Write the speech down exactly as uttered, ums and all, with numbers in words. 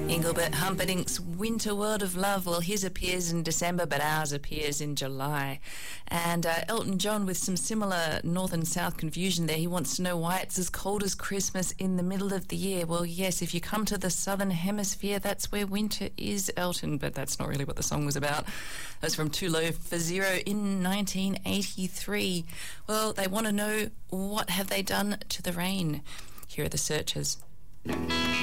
Engelbert Humperdinck's Winter World of Love. Well, his appears in December, but ours appears in July. And uh, Elton John with some similar north and south confusion there. He wants to know why it's as cold as Christmas in the middle of the year. Well, yes, if you come to the southern hemisphere, that's where winter is, Elton, but that's not really what the song was about. That was from Too Low for Zero in nineteen eighty-three. Well, they want to know, what have they done to the rain? Here are the searchers.